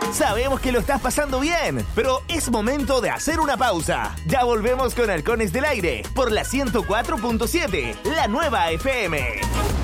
Sabemos que lo estás pasando bien, pero es momento de hacer una pausa. Ya volvemos con Halcones del Aire por la 104.7, la nueva FM.